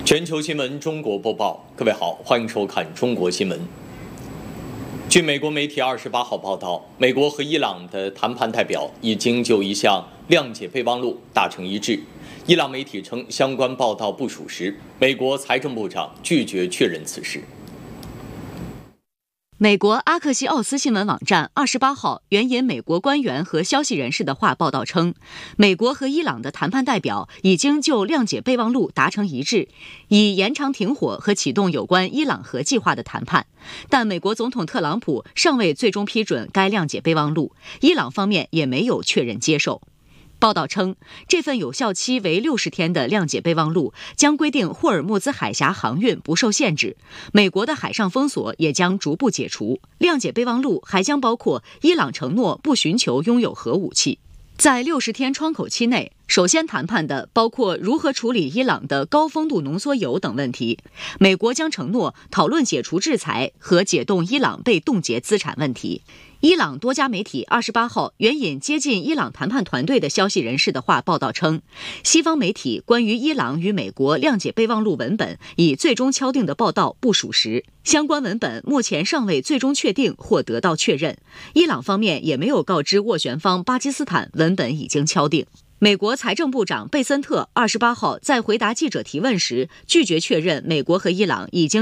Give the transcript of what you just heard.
全球新闻中国播报，各位好，欢迎收看中国新闻。据美国媒体28号报道，美国和伊朗的谈判代表已经就一项谅解备忘录达成一致。伊朗媒体称相关报道不属实，美国财政部长拒绝确认此事。 美国阿克西奥斯新闻网站28号援引美国官员和消息人士的话报道称，美国和伊朗的谈判代表已经就谅解备忘录达成一致，以延长停火和启动有关伊朗核计划的谈判。但美国总统特朗普尚未最终批准该谅解备忘录，伊朗方面也没有确认接受。报道称，这份有效期为60天的谅解备忘录将规定霍尔木兹海峡航运不受限制，美国的海上封锁也将逐步解除。谅解备忘录还将包括伊朗承诺不寻求拥有核武器。在60天窗口期内，首先谈判的包括如何处理伊朗的高丰度浓缩铀等问题。美国将承诺讨论解除制裁和解冻伊朗被冻结资产问题。伊朗多家媒体28号援引接近伊朗谈判团队的消息人士的话报道称，西方媒体关于伊朗与美国谅解备忘录文本已最终敲定的报道不属实，相关文本目前尚未最终确定或得到确认。伊朗方面也没有告知斡旋方巴基斯坦文本已经敲定。美国财政部长贝森特28号在回答记者提问时拒绝确认美国和伊朗已经